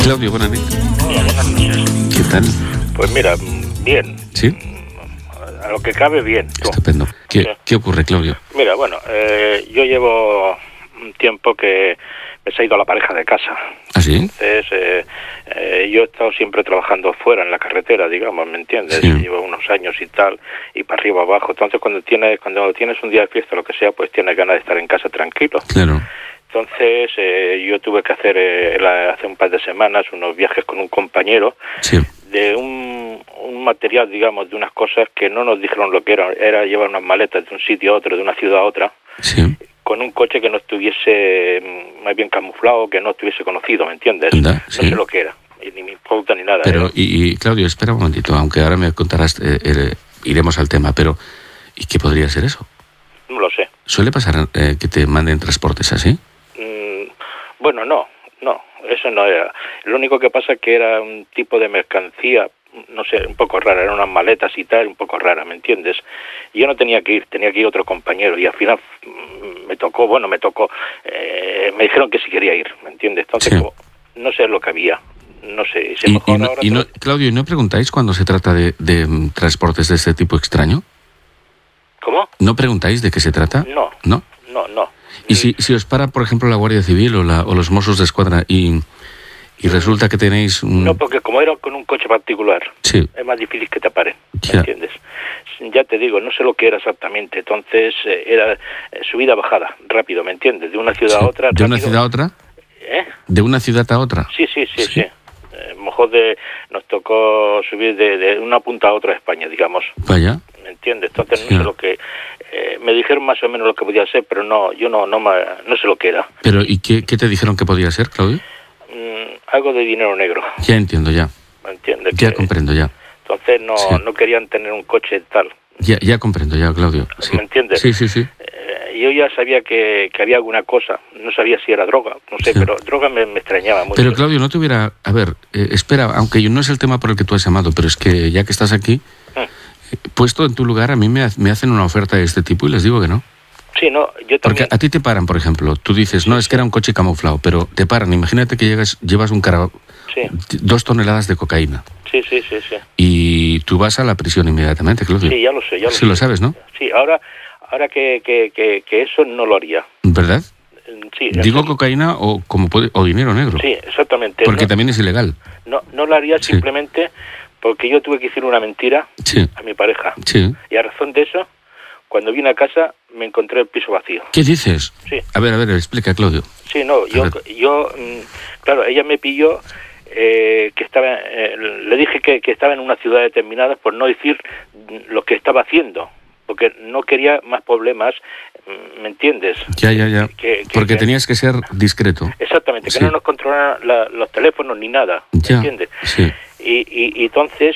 Claudio, buenas noches. Hola, buenas noches. ¿Qué tal? Pues mira, bien. ¿Sí? A lo que cabe, bien. ¿Tú? Estupendo. ¿Qué ocurre, Claudio? Mira, bueno, yo llevo un tiempo que me se ha ido la pareja de casa. ¿Ah, sí? Entonces, yo he estado siempre trabajando fuera, en la carretera, digamos, ¿me entiendes? Sí. Llevo unos años y tal, y para arriba, abajo. Entonces, cuando tienes un día de fiesta o lo que sea, pues tienes ganas de estar en casa tranquilo. Claro. Entonces, yo tuve que hacer hace un par de semanas unos viajes con un compañero, Sí. de un material, digamos, de unas cosas que no nos dijeron lo que era llevar unas maletas de un sitio a otro, de una ciudad a otra, Sí. con un coche que no estuviese más bien camuflado, que no estuviese conocido, ¿me entiendes? Anda, No sí. sé lo que era, ni mi pauta ni nada. Pero, y Claudio, espera un momentito, aunque ahora me contarás, iremos al tema, pero ¿y qué podría ser eso? No lo sé. ¿Suele pasar que te manden transportes así? Bueno, no, eso no era. Lo único que pasa es que era un tipo de mercancía, no sé, un poco rara, eran unas maletas y tal, un poco rara, ¿me entiendes? Y yo no tenía que ir otro compañero, y al final me tocó, me dijeron que sí quería ir, ¿me entiendes? Entonces, Sí. como, no sé lo que había, no sé, si mejor ahora... Claudio, ¿y no preguntáis cuando se trata de transportes de este tipo extraño? ¿Cómo? ¿No preguntáis de qué se trata? No. ¿No? No. Y si os para, por ejemplo, la Guardia Civil o los Mossos de Escuadra y resulta que tenéis un... No, porque como era con un coche particular, Sí. es más difícil que te paren, Ya. ¿me entiendes? Ya te digo, no sé lo que era exactamente, entonces era subida-bajada, rápido, ¿me entiendes? De una ciudad Sí. a otra, ¿De una rápido. ciudad a otra? ¿Eh? ¿De una ciudad a otra? Sí. Mejor nos tocó subir de una punta a otra de España, digamos, Vaya. ¿me entiendes? Entonces Sí. no sé lo que... me dijeron más o menos lo que podía ser, pero no, yo no sé lo que era. Pero, ¿y qué te dijeron que podía ser, Claudio? Algo de dinero negro, Ya entiendo, ya. ¿me entiendes? Ya comprendo, ya. Entonces Sí. no querían tener un coche tal, Ya comprendo, ya, Claudio. Sí. ¿me entiendes? Sí. Yo ya sabía que había alguna cosa, no sabía si era droga, no sé, Sí. pero droga me extrañaba mucho. Pero, Claudio, no te hubiera... A ver, espera, aunque no es el tema por el que tú has llamado, pero es que ya que estás aquí, puesto en tu lugar, a mí me hacen una oferta de este tipo y les digo que no. Sí, no, yo Porque también... a ti te paran, por ejemplo, tú dices, no, es que era un coche camuflado, pero te paran, imagínate que llevas Sí. 2 toneladas de cocaína Sí. y tú vas a la prisión inmediatamente, Claudio. Sí, ya lo sé, Sí, lo sabes, ¿no? Sí, ahora que eso no lo haría. ¿Verdad? Sí, Digo cocaína o o dinero negro. Sí, exactamente. Porque no, también es ilegal. no lo haría Sí. simplemente porque yo tuve que decir una mentira Sí. a mi pareja. Sí. Y a razón de eso, cuando vine a casa, me encontré el piso vacío. ¿Qué dices? Sí. A ver, explica, Claudio. Sí, no, claro, ella me pilló que estaba, le dije que estaba en una ciudad determinada, por no decir lo que estaba haciendo, porque no quería más problemas, ¿me entiendes? Ya. Porque que- tenías que ser discreto. Exactamente, que Sí. no nos controlaran los teléfonos ni nada, ¿me Ya. entiendes? Sí. Y entonces